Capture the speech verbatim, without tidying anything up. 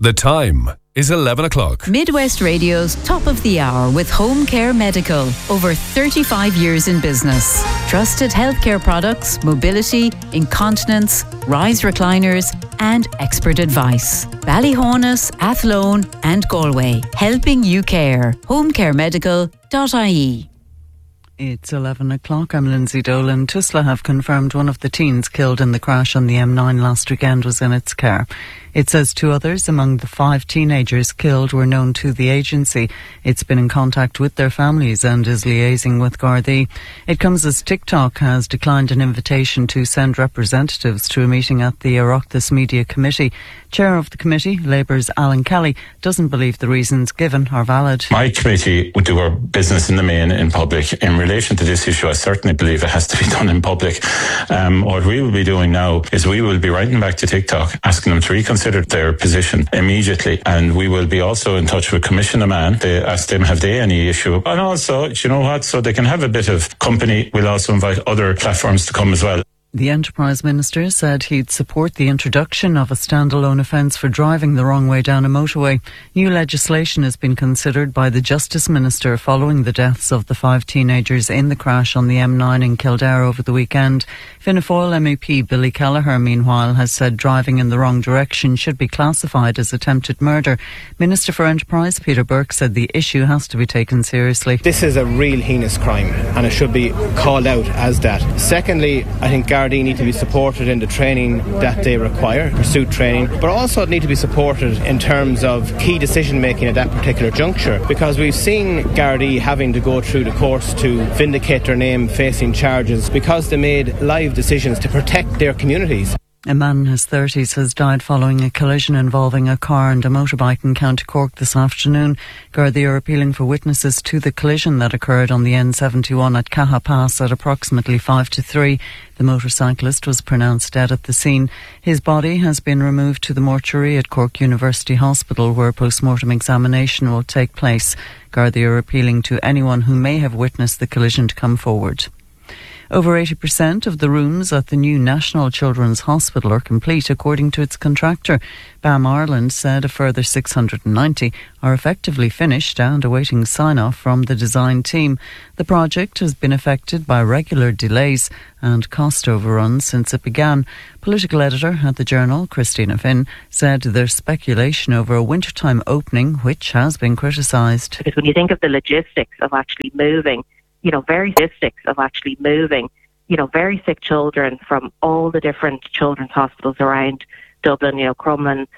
The time is eleven o'clock. Midwest Radio's Top of the Hour with Home Care Medical. Over thirty-five years in business. Trusted healthcare products, mobility, incontinence, rise recliners and expert advice. Ballyhonus, Athlone and Galway. Helping you care. home care medical dot I E. It's eleven o'clock. I'm Lindsay Dolan. Tusla have confirmed one of the teens killed in the crash on the M nine last weekend was in its care. It says two others among the five teenagers killed were known to the agency. It's been in contact with their families and is liaising with Gardaí. It comes as TikTok has declined an invitation to send representatives to a meeting at the Oireachtas Media Committee. Chair of the committee, Labour's Alan Kelly, doesn't believe the reasons given are valid. My committee would do our business in the main in public. In relation to this issue, I certainly believe it has to be done in public. Um, what we will be doing now is we will be writing back to TikTok, asking them to reconsider their position immediately, and we will be also in touch with Commissioner Mann to ask them have they any issue, and also, you know what, so they can have a bit of company. We'll also invite other platforms to come as well. The Enterprise Minister said he'd support the introduction of a standalone offence for driving the wrong way down a motorway. New legislation has been considered by the Justice Minister following the deaths of the five teenagers in the crash on the M nine in Kildare over the weekend. Fianna Fáil M E P Billy Kelleher, meanwhile, has said driving in the wrong direction should be classified as attempted murder. Minister for Enterprise Peter Burke said the issue has to be taken seriously. This is a real heinous crime and it should be called out as that. Secondly, I think Gardaí need to be supported in the training that they require, pursuit training, but also need to be supported in terms of key decision making at that particular juncture, because we've seen Gardaí having to go through the course to vindicate their name facing charges because they made live decisions to protect their communities. A man in his thirties has died following a collision involving a car and a motorbike in County Cork this afternoon. Gardaí are appealing for witnesses to the collision that occurred on the N seventy-one at Caha Pass at approximately five to three. The motorcyclist was pronounced dead at the scene. His body has been removed to the mortuary at Cork University Hospital, where post-mortem examination will take place. Gardaí are appealing to anyone who may have witnessed the collision to come forward. Over eighty percent of the rooms at the new National Children's Hospital are complete, according to its contractor. B A M Ireland said a further six hundred ninety are effectively finished and awaiting sign-off from the design team. The project has been affected by regular delays and cost overruns since it began. Political editor at the Journal, Christina Finn, said there's speculation over a wintertime opening, which has been criticised. Because when you think of the logistics of actually moving, you know, very logistics of actually moving, you know, very sick children from all the different children's hospitals around Dublin, you know, Crumlin,